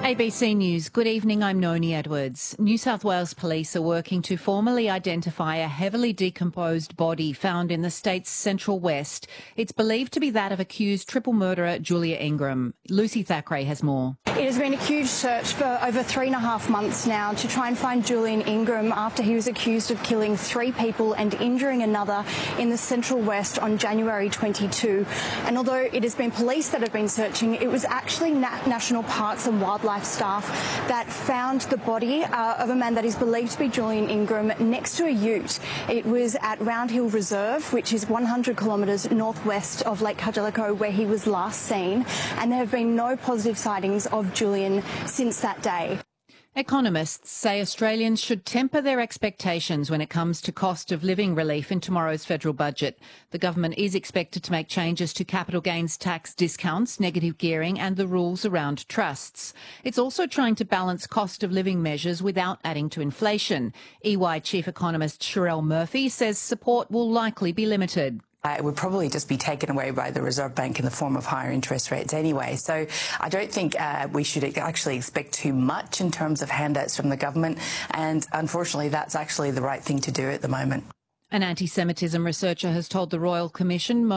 ABC News. Good evening, I'm Noni Edwards. New South Wales Police are working to formally identify a heavily decomposed body found in the state's central west. It's believed to be that of accused triple murderer Julia Ingram. Lucy Thackeray has more. It has been a huge search for over 3.5 months now to try and find Julian Ingram after he was accused of killing 3 people and injuring another in the central west on January 22. And although it has been police that have been searching, it was actually National Parks and Wildlife staff that found the body of a man that is believed to be Julian Ingram next to a ute. It was at Round Hill Reserve, which is 100 kilometres northwest of Lake Cargellico, where he was last seen, and there have been no positive sightings of Julian since that day. Economists say Australians should temper their expectations when it comes to cost of living relief in tomorrow's federal budget. The government is expected to make changes to capital gains tax discounts, negative gearing and the rules around trusts. It's also trying to balance cost of living measures without adding to inflation. EY Chief Economist Sherelle Murphy says support will likely be limited. It would probably just be taken away by the Reserve Bank in the form of higher interest rates anyway. So I don't think we should actually expect too much in terms of handouts from the government. And unfortunately, that's actually the right thing to do at the moment. An anti-Semitism researcher has told the Royal Commission